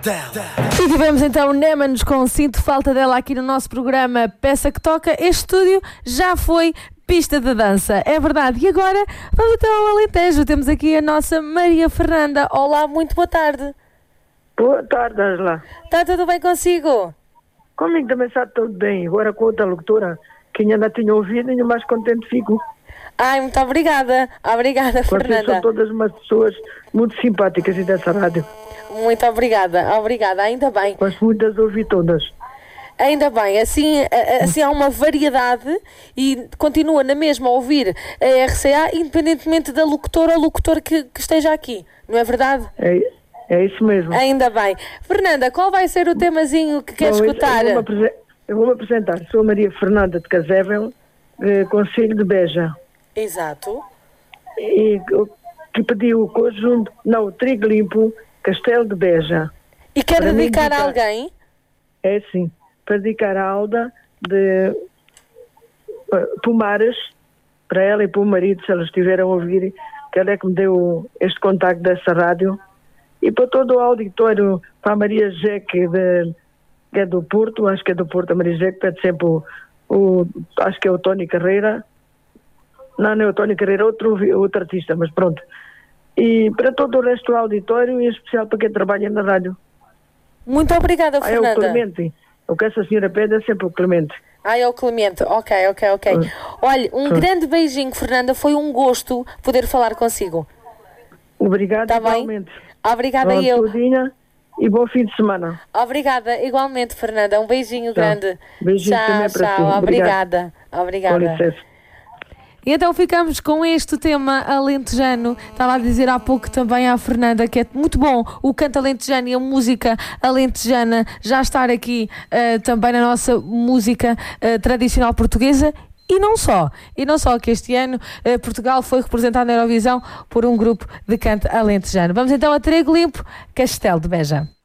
E tivemos então Némanos com Sinto Falta Dela aqui no nosso programa Peça que Toca. Este estúdio já foi pista de dança, é verdade. E agora vamos até ao Alentejo. Temos aqui a nossa Maria Fernanda. Olá, muito boa tarde. Boa tarde, Angela. Está tudo bem consigo? Comigo também está tudo bem. Agora com outra locutora que ainda não tinha ouvido, ainda mais contente fico. Ai, muito obrigada. Obrigada, Vocês Fernanda. são todas umas pessoas muito simpáticas e dessa rádio. Muito obrigada, obrigada. Ainda bem. Gosto muito de as ouvir todas. Ainda bem, assim há uma variedade e continua na mesma a ouvir a RCA, independentemente da locutora ou locutor que esteja aqui, não é verdade? É isso mesmo. Ainda bem. Fernanda, qual vai ser o temazinho que queres escutar? Eu vou-me apresentar. Sou a Maria Fernanda de Casével, Concelho de Beja. Exato. E que pediu o conjunto, não, o Trigo Limpo, Castelo de Beja. E quer dedicar a alguém? É sim. Para dedicar a Alda de Pomares, para ela e para o marido, se elas estiverem a ouvir, que ela é que me deu este contacto dessa rádio. E para todo o auditório, para a Maria José, que é do Porto, acho que é do Porto, a Maria José, que pede sempre acho que é o Tony Carreira. Não é o Tony Carreira, outro artista, mas pronto. E para todo o resto do auditório, e em especial para quem trabalha na rádio. Muito obrigada, Fernanda. É o Clemente. O que essa senhora pede é sempre o Clemente. É o Clemente. Ok. Olha, grande beijinho, Fernanda. Foi um gosto poder falar consigo. Obrigado, tá igualmente. Bem? Obrigada eu. E bom fim de semana. Obrigada, igualmente, Fernanda. Um beijinho grande. Beijinho também para ti. Obrigada. Com licença. E então ficamos com este tema alentejano. Estava a dizer há pouco também à Fernanda que é muito bom o canto alentejano e a música alentejana já estar aqui também na nossa música tradicional portuguesa. E não só que este ano Portugal foi representado na Eurovisão por um grupo de canto alentejano. Vamos então a Trigo Limpo, Castelo de Beja.